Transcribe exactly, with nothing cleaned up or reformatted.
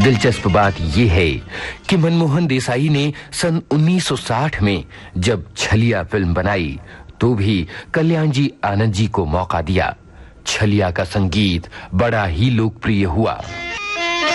दिलचस्प बात यह है कि मनमोहन देसाई ने सन उन्नीस सौ साठ में जब छलिया फिल्म बनाई तो भी कल्याण जी आनंद जी को मौका दिया। छलिया का संगीत बड़ा ही लोकप्रिय हुआ।